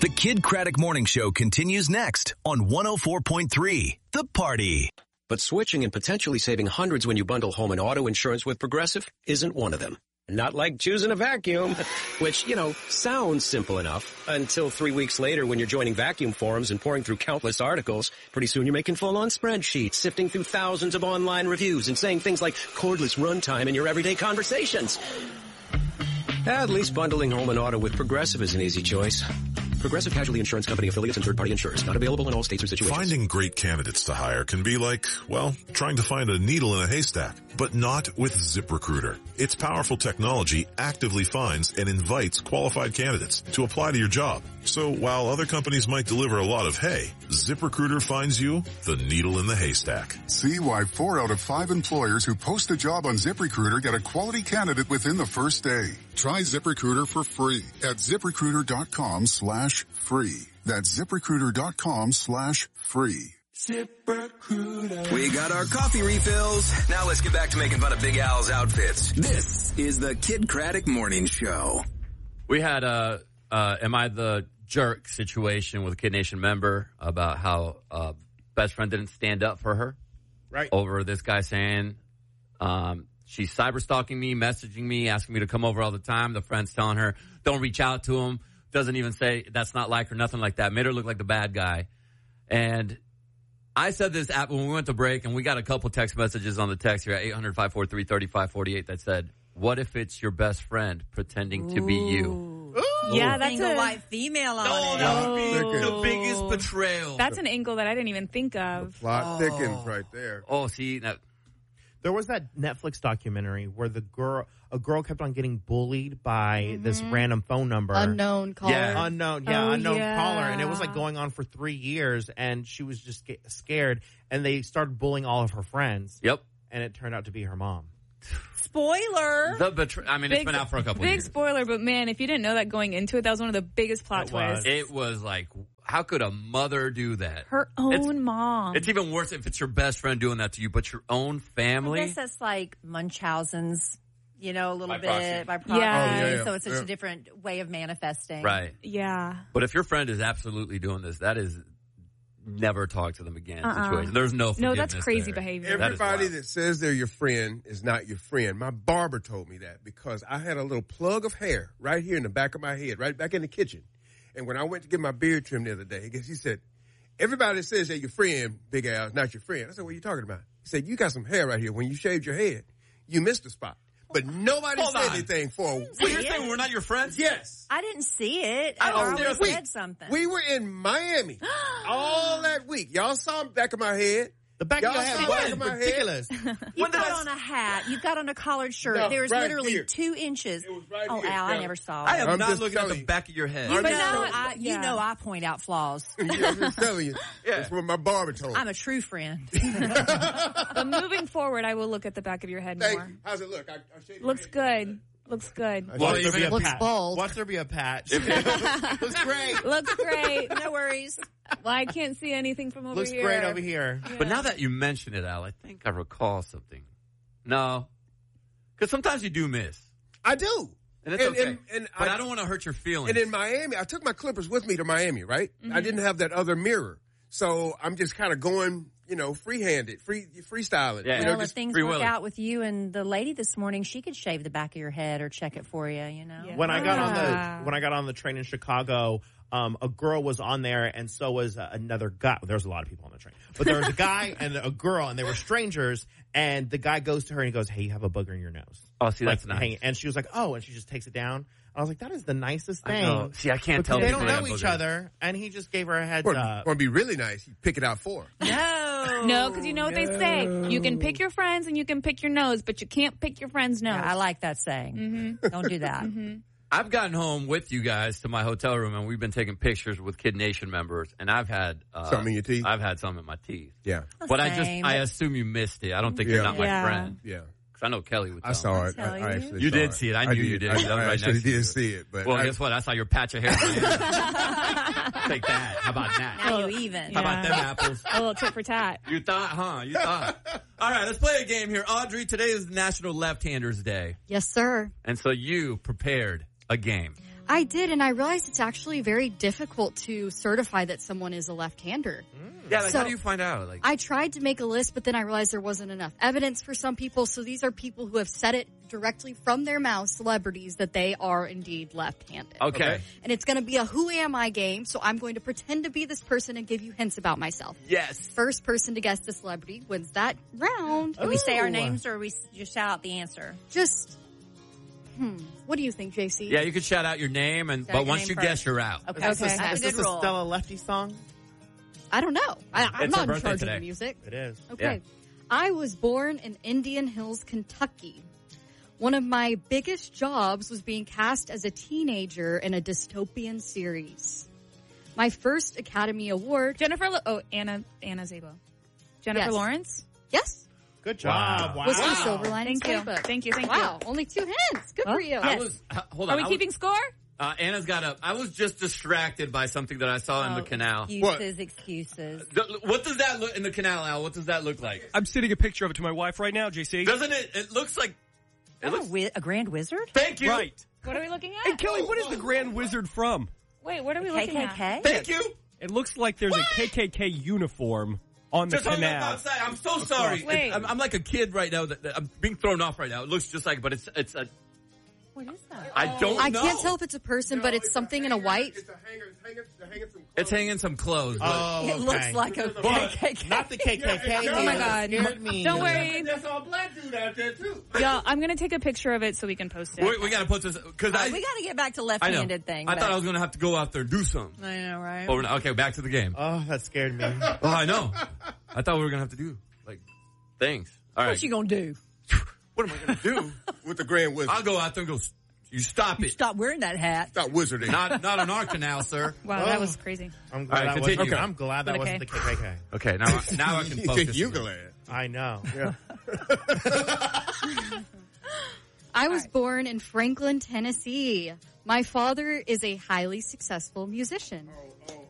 The Kid Craddock Morning Show continues next on 104.3 The Party. But switching and potentially saving hundreds when you bundle home and auto insurance with Progressive isn't one of them. Not like choosing a vacuum, which, sounds simple enough until 3 weeks later when you're joining vacuum forums and pouring through countless articles. Pretty soon you're making full-on spreadsheets, sifting through thousands of online reviews and saying things like cordless runtime in your everyday conversations. At least bundling home and auto with Progressive is an easy choice. Progressive Casualty Insurance Company affiliates and third-party insurers. Not available in all states or situations. Finding great candidates to hire can be like, trying to find a needle in a haystack, but not with ZipRecruiter. Its powerful technology actively finds and invites qualified candidates to apply to your job. So while other companies might deliver a lot of hay, ZipRecruiter finds you the needle in the haystack. See why 4 out of 5 employers who post a job on ZipRecruiter get a quality candidate within the first day. Try ZipRecruiter for free at ZipRecruiter.com/free. That's ZipRecruiter.com/free. ZipRecruiter. We got our coffee refills. Now let's get back to making fun of Big Al's outfits. This is the Kid Craddock Morning Show. We had Am I the Jerk situation with a Kid Nation member about how best friend didn't stand up for her. Right. Over this guy saying she's cyber stalking me, messaging me, asking me to come over all the time. The friend's telling her, don't reach out to him. Doesn't even say that's not like her, nothing like that. Made her look like the bad guy. And I said this when we went to break, and we got a couple text messages on the text here at 800-543-3548 that said, what if it's your best friend pretending to be you? Ooh. Yeah, that's a white female on it. That would be the biggest betrayal. That's an angle that I didn't even think of. The plot thickens right there. Oh, see, there was that Netflix documentary where a girl kept on getting bullied by this random phone number. Unknown caller. Yeah, unknown caller. And it was like going on for 3 years, and she was just scared. And they started bullying all of her friends. Yep. And it turned out to be her mom. Spoiler. It's been out for a couple of years. Big spoiler, but man, if you didn't know that going into it, that was one of the biggest plot twists. It was like, how could a mother do that? Her own mom. It's even worse if it's your best friend doing that to you, but your own family. I guess that's like Munchausen's, a little by bit by proxy. Yeah. So it's just a different way of manifesting. Right. Yeah. But if your friend is absolutely doing this, that is never talk to them again situation. There's no forgiveness. No, that's crazy there. behavior. Everybody that says they're your friend is not your friend. My barber told me that because I had a little plug of hair right here in the back of my head, right back in the kitchen. And when I went to get my beard trimmed the other day, he said, everybody that says they're your friend, Big Al, is not your friend. I said, what are you talking about? He said, you got some hair right here. When you shaved your head, you missed a spot. But nobody said anything for a week. So you're saying we're not your friends? Yes. I didn't see it. I I always said something. We were in Miami all that week. Y'all saw the back of my head. The back of your head was ridiculous. You got on a hat. You got on a collared shirt. No, There's right literally here. 2 inches. It was right Al, here. I never saw it. I am I'm not just looking at telling the you. back of your head. You I'm just know, telling you know I point out flaws. I'm just telling you. That's what my barber told me. I'm a true friend. But moving forward, I will look at the back of your head Thank more. you. How's it look? I shaved Looks my head. good. Looks good. Well, Looks bold. Watch there be a patch. Looks great. Looks great. No worries. Well, I can't see anything from over Looks here. great over here. Yeah. But now that you mention it, Al, I think I recall something. No. Because sometimes you do miss. I do. And it's okay. And but I don't want to hurt your feelings. And in Miami, I took my clippers with me to Miami, right? I didn't have that other mirror. So I'm just kind of going, free-handed, freestyling. Yeah. Well, if just things free work willing. out with you and the lady this morning, she could shave the back of your head or check it for you, Yeah. When I got on the train in Chicago, a girl was on there, and so was another guy. There was a lot of people on the train, but there was a guy and a girl, and they were strangers. And the guy goes to her and he goes, "Hey, you have a booger in your nose." Oh, see, that's nice. hanging. And she was like, "Oh," and she just takes it down. I was like, "That is the nicest thing." I know. See, I can't tell they people don't they know have each boogers. other, and he just gave her a heads Want up. to be really nice, you pick it out for her. No, because you know what they say. You can pick your friends and you can pick your nose, but you can't pick your friend's nose. Yeah, I like that saying. Don't do that. I've gotten home with you guys to my hotel room, and we've been taking pictures with Kid Nation members, and I've had Something in your teeth? I've had some in my teeth. Yeah. But Same. I assume you missed it. I don't think you're not my Yeah. friend. Yeah. Because I know Kelly would tell I saw me. it. tell I you. actually You saw did it. see it. I knew you did. I That was right actually next to you. did see it. But Well, guess what? I saw your patch of hair. Take that. How about that? Now you even. How about them apples? A little tit for tat. You thought, huh? You thought. All right, let's play a game here. Audrey, today is National Left-Handers Day. Yes, sir. And so you prepared a game. I did, and I realized it's actually very difficult to certify that someone is a left-hander. Yeah, like So- how do you find out? Like, I tried to make a list, but then I realized there wasn't enough evidence for some people. So these are people who have said it directly from their mouths, celebrities, that they are indeed left-handed. okay. And it's going to be a who am I game. So I'm going to pretend to be this person and give you hints about myself. Yes. First person to guess the celebrity wins that round. Do we say our names or we just shout out the answer? Just, what do you think, JC? Yeah, you could shout out your name, Shout but your once name you first. guess, you're out. Okay. Is this, That's is a this good a rule. Stella Lefty song? I don't know. I'm It's her not in birthday charge today. of the music. It is. Okay. I was born in Indian Hills, Kentucky. One of my biggest jobs was being cast as a teenager in a dystopian series. My first Academy Award. Anna Szabo. Jennifer Yes. Lawrence? Yes. Good job. Wow. Was the Silver Linings Thank you. Playbook. Thank you. Wow. Only 2 hints. Good for you. I was, hold on. Are we keeping score? Anna's got up. I was just distracted by something that I saw in the canal. Excuses. What does that look in the canal, Al? What does that look like? I'm sending a picture of it to my wife right now, JC. Doesn't it? It looks like. A grand wizard? Thank you. Right. What are we looking at? And Kelly, what is the Grand Wizard from? Wait, what are we looking at? KKK? Thank you. It looks like there's a KKK uniform on the Just hung up canal. outside. I'm so sorry. Wait. I'm like a kid right now. That I'm being thrown off right now. It looks just like, but it's a. What is that? I don't know. I can't tell if it's a person, but it's something in a white. It's a hanger. It's hanging some clothes. But Oh, It looks like a KKK. Not the KKK. Oh my God. Scared me. Don't worry. That's all black dude out there too. Y'all, I'm going to take a picture of it so we can post it. we got to put this because We got to get back to I know. left-handed thing. I thought I was going to have to go out there and do something. I know, right? But we're not. Okay, back to the game. Oh, that scared me. Oh, I know. I thought we were going to have to do like things. All right. What you gonna do? What am I going to do? With the Grand Wizard. I'll go out there and go. You stop it. Stop wearing that hat. Stop wizarding. Not on our canal, sir. Wow, that was crazy. I'm glad, All right, that wasn't, continue. I'm glad that wasn't the KKK. Okay, now I can focus. You again. glad. I know. Yeah. I was born in Franklin, Tennessee. My father is a highly successful musician.